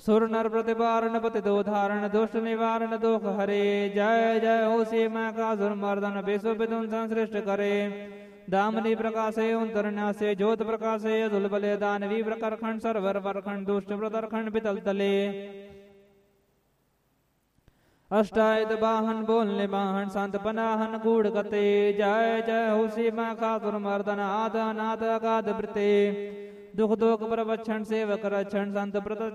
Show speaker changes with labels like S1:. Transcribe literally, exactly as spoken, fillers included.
S1: सुर नर प्रतिपारण पतितो धारण दुष्ट निवारण दुख हरे। जय जय हो सीमा का सुर मर्दन विश्व विध्वंसन सृष्ट करे। दामनी प्रकाशे अंतरन्यासे ज्योत प्रकाशे अतुल बले दानवी प्रकरखंड सर्वर परखंड दुष्ट प्रदरखंड पितल तले। अष्टायुध वाहन बोलने वाहन संत पनाहन गूढ़ गते। जय जय हो सीमा खातुर मर्दन आद अनाथ अगाध वृते। दुख दोख प्रवक्षण सेवक रक्षण संत प्रत